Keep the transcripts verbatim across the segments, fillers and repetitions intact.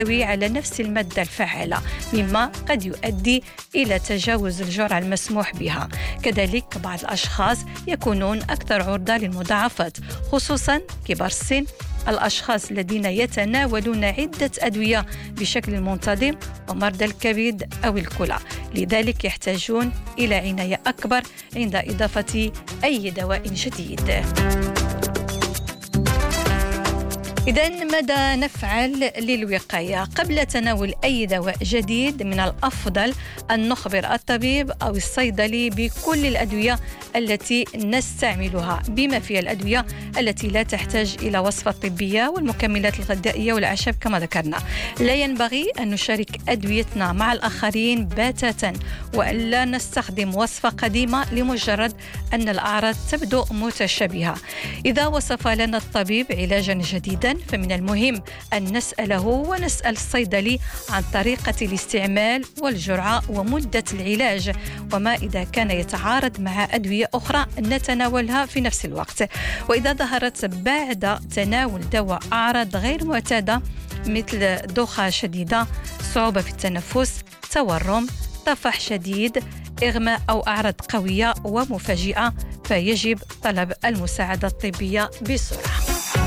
على نفس المادة الفعالة، مما قد يؤدي إلى تجاوز الجرعة المسموح بها. كذلك بعض الأشخاص يكونون أكثر عرضة للمضاعفات، خصوصاً كبار السن، الأشخاص الذين يتناولون عدة أدوية بشكل منتظم، ومرضى الكبد أو الكلى. لذلك يحتاجون إلى عناية أكبر عند إضافة أي دواء جديد. إذن ماذا نفعل للوقاية؟ قبل تناول أي دواء جديد من الأفضل أن نخبر الطبيب أو الصيدلي بكل الأدوية التي نستعملها، بما فيها الأدوية التي لا تحتاج إلى وصفة طبية والمكملات الغذائية والأعشاب كما ذكرنا. لا ينبغي أن نشارك أدويتنا مع الآخرين باتاتا، وألا نستخدم وصفة قديمة لمجرد أن الأعراض تبدو متشابهة. إذا وصف لنا الطبيب علاجا جديدا فمن المهم أن نسأله ونسأل الصيدلي عن طريقة الاستعمال والجرعة ومدة العلاج، وما إذا كان يتعارض مع أدوية أخرى نتناولها في نفس الوقت. وإذا ظهرت بعد تناول دواء أعراض غير معتادة مثل دوخة شديدة، صعوبة في التنفس، تورم، طفح شديد، إغماء أو أعراض قوية ومفاجئة، فيجب طلب المساعدة الطبية بسرعة.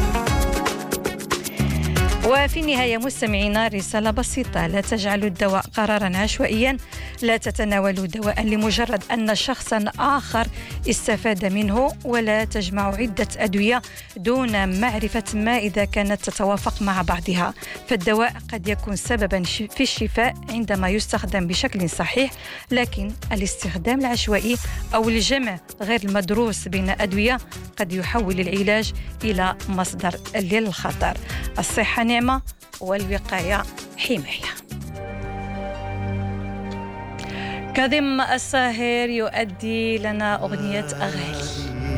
وفي النهاية مستمعينا رسالة بسيطة: لا تجعلوا الدواء قرارا عشوائيا، لا تتناولوا دواء لمجرد أن شخصا آخر استفاد منه، ولا تجمعوا عدة أدوية دون معرفة ما إذا كانت تتوافق مع بعضها، فالدواء قد يكون سببا في الشفاء عندما يستخدم بشكل صحيح، لكن الاستخدام العشوائي أو الجمع غير المدروس بين أدوية قد يحول العلاج إلى مصدر للخطر. الصحة نعمة والوقاية حماية. كاظم الساهر يؤدي لنا أغنية أغالي.